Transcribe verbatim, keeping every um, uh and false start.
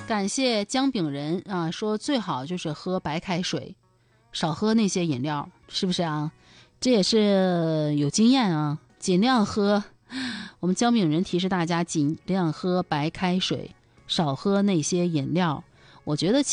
感谢姜饼人啊，说最好就是喝白开水，少喝那些饮料，是不是啊？这也是有经验啊，尽量喝。我们姜饼人提示大家尽量喝白开水，少喝那些饮料。我觉得